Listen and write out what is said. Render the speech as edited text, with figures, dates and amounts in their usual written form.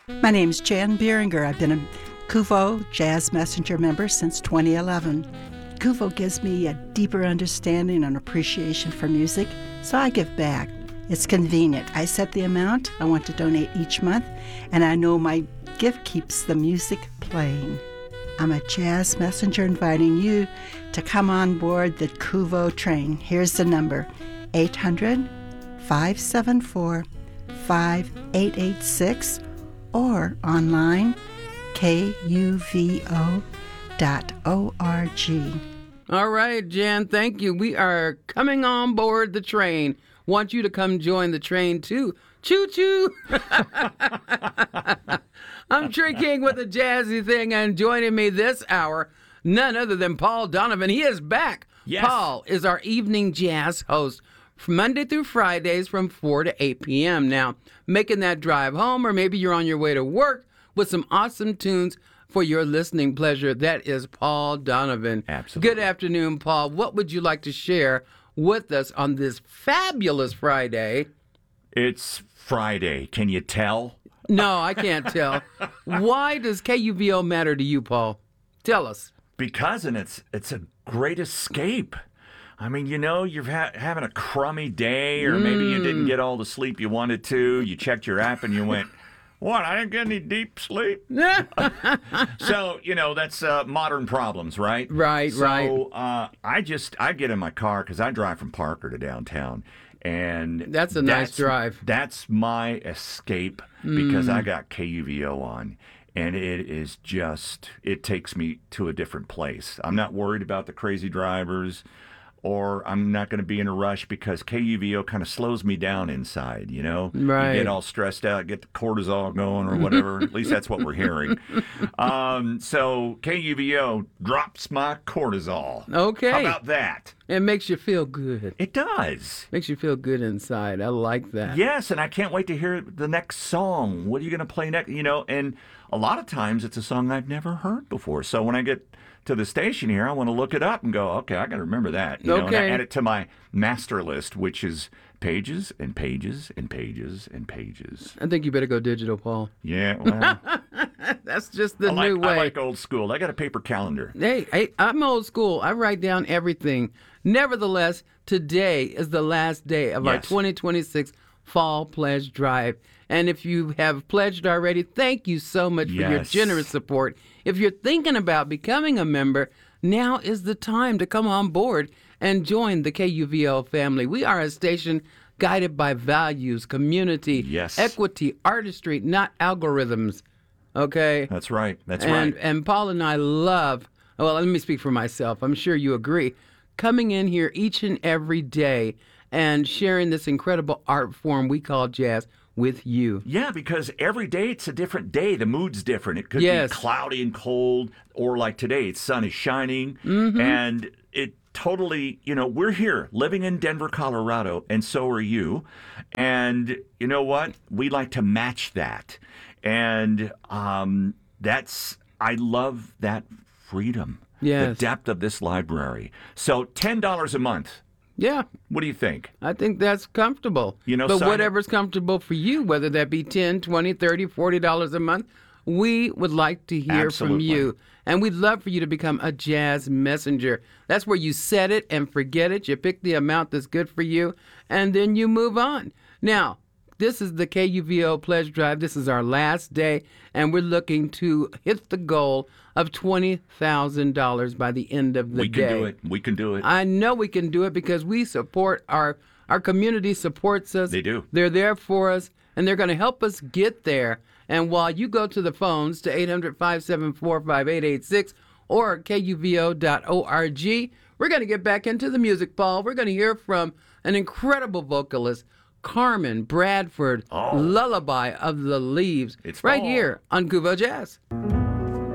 My name's Jan Beeringer. I've been a Kuvo Jazz Messenger member since 2011. Kuvo gives me a deeper understanding and appreciation for music, so I give back. It's convenient. I set the amount I want to donate each month, and I know my gift keeps the music playing. I'm a Jazz Messenger inviting you to come on board the Kuvo train. Here's the number, 800-574-5886, or online, kuvo.org. All right, Jan, thank you. We are coming on board the train. Want you to come join the train, too. Choo-choo! I'm drinking with a jazzy thing, and joining me this hour, none other than Paul Donovan. He is back. Yes. Paul is our evening jazz host from Monday through Fridays from 4 to 8 p.m. Now, making that drive home, or maybe you're on your way to work with some awesome tunes for your listening pleasure. That is Paul Donovan. Absolutely. Good afternoon, Paul. What would you like to share with us on this fabulous Friday? It's Friday. Can you tell? No, I can't tell. Why does KUVO matter to you, Paul? Tell us. Because it's a great escape. I mean, you know, you're having a crummy day, or maybe you didn't get all the sleep you wanted to. You checked your app and you went, what, I didn't get any deep sleep? So, you know, that's modern problems, right? Right. So I get in my car because I drive from Parker to downtown. And That's a nice drive. That's my escape because I got KUVO on. And it takes me to a different place. I'm not worried about the crazy drivers, or I'm not going to be in a rush because KUVO kind of slows me down inside, you know? Right. You get all stressed out, get the cortisol going or whatever. At least that's what we're hearing. So KUVO drops my cortisol. Okay. How about that? It makes you feel good. It does. Makes you feel good inside. I like that. Yes, and I can't wait to hear the next song. What are you going to play next? You know, and a lot of times it's a song I've never heard before. So when I get to the station here, I want to look it up and go, okay, I got to remember that. You know, and I add it to my master list, which is pages and pages and pages and pages. I think you better go digital, Paul. Yeah, well, That's just the new way. I like old school. I got a paper calendar. Hey, I'm old school. I write down everything. Nevertheless, today is the last day of our Yes. 2026 Fall Pledge Drive. And if you have pledged already, thank you so much for your Yes. generous support. If you're thinking about becoming a member, now is the time to come on board and join the KUVO family. We are a station guided by values, community, Yes. equity, artistry, not algorithms. Okay? That's right. That's right. And Paul and I love, well, let me speak for myself. I'm sure you agree. Coming in here each and every day and sharing this incredible art form we call jazz with you. Yeah, because every day it's a different day. The mood's different. It could Yes. be cloudy and cold, or like today, the sun is shining. Mm-hmm. And it totally, you know, we're here living in Denver, Colorado, and so are you. And you know what? We like to match that. And I love that freedom. Yes. The depth of this library. So $10 a month. Yeah, What do you think? I think that's comfortable. You know, but sign- whatever's comfortable for you, whether that be $10, $20, $30, $40 a month, we would like to hear from Absolutely. you. And we'd love for you to become a jazz messenger. That's where you set it and forget it. You pick the amount that's good for you, and then you move on. Now, this is the KUVO Pledge Drive. This is our last day, and we're looking to hit the goal of $20,000 by the end of the We day. can do it. We can do it. I know we can do it because we support our community supports us. They do. They're there for us, and they're going to help us get there. And while you go to the phones to 800-574-5886 or kuvo.org, we're going to get back into the music, Paul. We're going to hear from an incredible vocalist, Carmen Bradford, Oh. Lullaby of the Leaves, It's right fall. here on Kuvo Jazz.